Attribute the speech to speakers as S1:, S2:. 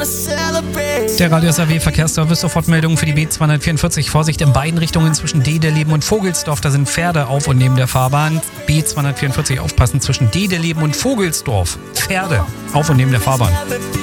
S1: Der Radio SAW Verkehrsservice, Sofortmeldung für die B244. Vorsicht in beiden Richtungen zwischen Dedeleben und Vogelsdorf. Da sind Pferde auf und neben der Fahrbahn. B244 aufpassen zwischen Dedeleben und Vogelsdorf. Pferde auf und neben der Fahrbahn.